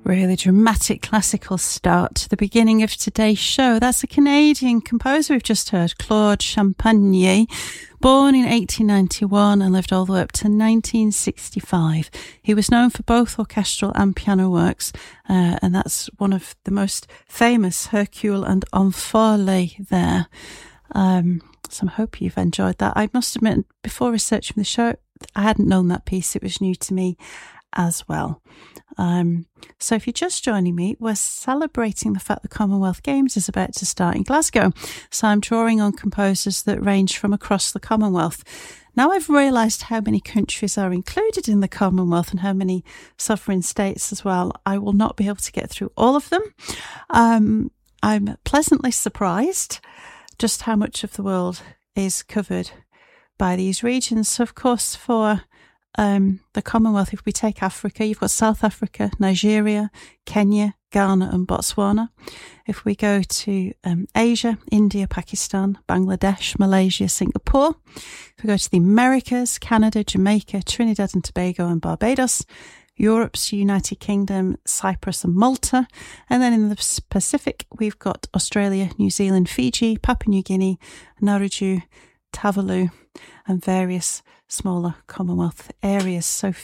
Really dramatic classical start to the beginning of today's show. That's a Canadian composer we've just heard, Claude Champagne, born in 1891 and lived all the way up to 1965. He was known for both orchestral and piano works, and that's one of the most famous, Hercule and Omphale there. So I hope you've enjoyed that. I must admit, before researching the show, I hadn't known that piece. It was new to me as well. So if you're just joining me, we're celebrating the fact the Commonwealth Games is about to start in Glasgow. So I'm drawing on composers that range from across the Commonwealth. Now I've realised how many countries are included in the Commonwealth and how many sovereign states as well. I will not be able to get through all of them. I'm pleasantly surprised just how much of the world is covered by these regions. So of course for the Commonwealth, if we take Africa, you've got South Africa, Nigeria, Kenya, Ghana and Botswana. If we go to Asia, India, Pakistan, Bangladesh, Malaysia, Singapore. If we go to the Americas, Canada, Jamaica, Trinidad and Tobago and Barbados. Europe's United Kingdom, Cyprus and Malta. And then in the Pacific, we've got Australia, New Zealand, Fiji, Papua New Guinea, Nauru, Tuvalu and various smaller Commonwealth areas. So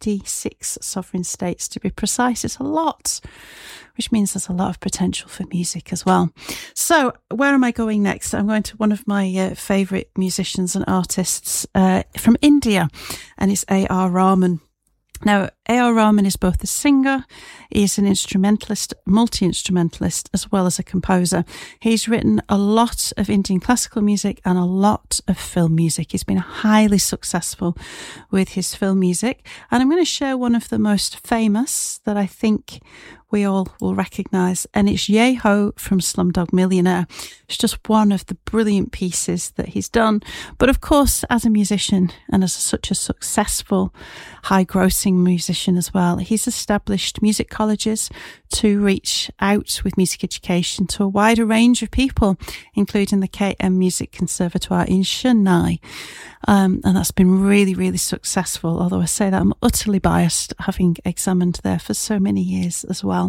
56 sovereign states to be precise. It's a lot, which means there's a lot of potential for music as well. So where am I going next? I'm going to one of my favourite musicians and artists from India, and it's A.R. Rahman. Now, A.R. Rahman is both a singer, he's an instrumentalist, multi-instrumentalist, as well as a composer. He's written a lot of Indian classical music and a lot of film music. He's been highly successful with his film music. And I'm going to share one of the most famous that I think we all will recognise, and it's Ye Ho from Slumdog Millionaire. It's just one of the brilliant pieces that he's done. But of course, as a musician and as such a successful, high-grossing musician as well, he's established music colleges to reach out with music education to a wider range of people, including the KM Music Conservatoire in Chennai. And that's been really, really successful, although I say that I'm utterly biased, having examined there for so many years as well.